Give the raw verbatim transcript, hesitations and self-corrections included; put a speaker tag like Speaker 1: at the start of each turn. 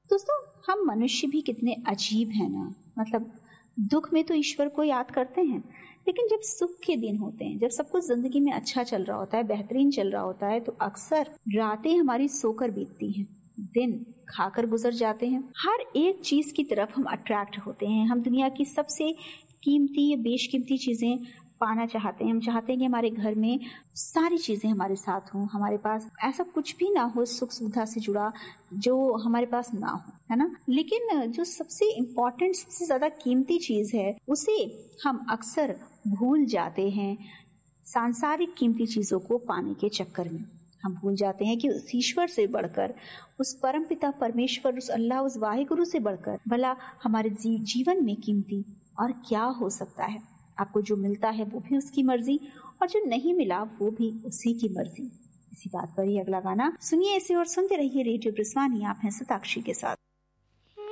Speaker 1: दोस्तों, हम मनुष्य भी कितने अजीब हैं ना। मतलब दुख में तो ईश्वर को याद करते हैं, लेकिन जब सुख के दिन होते हैं, जब सब कुछ जिंदगी में अच्छा चल रहा होता है, बेहतरीन चल रहा होता है, तो अक्सर रातें हमारी सोकर बीतती हैं, दिन खाकर गुजर जाते हैं। हर एक चीज की तरफ हम अट्रैक्ट होते हैं। हम दुनिया की सबसे कीमती या बेशकीमती चीजें पाना चाहते हैं। हम चाहते हैं कि हमारे घर में सारी चीजें हमारे साथ हों, हमारे पास ऐसा कुछ भी ना हो सुख सुविधा से जुड़ा जो हमारे पास ना हो, है ना। लेकिन जो सबसे इम्पोर्टेंट, सबसे ज्यादा कीमती चीज है, उसे हम अक्सर भूल जाते हैं सांसारिक कीमती चीजों को पाने के चक्कर में। हम भूल जाते हैं कि उस ईश्वर से बढ़कर, उस परम पिता परमेश्वर, उस अल्लाह, उस वाहिगुरु से बढ़कर भला हमारे जी, जीवन में कीमती और क्या हो सकता है। आपको जो मिलता है वो भी उसकी मर्जी, और जो नहीं मिला वो भी उसी की मर्जी। इसी बात पर ही अगला गाना सुनिए इसे और सुनते रहिए रेडियो ब्रिस्वानी। आप हैं सताक्षी के साथ।